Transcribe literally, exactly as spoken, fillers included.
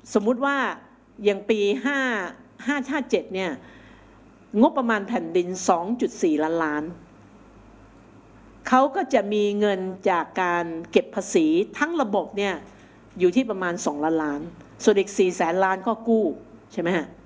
สมมุติว่าอย่างปีห้า ห้า ห้า เจ็ดเนี่ยงบประมาณแผ่นดิน สองจุดสี่ ล้านล้านเขาก็จะมีเงินจากการเก็บภาษีทั้งระบบเนี่ยอยู่ที่ประมาณสองล้านล้านส่วนอีกสี่แสนล้านก็กู้ใช่ไหมฮะ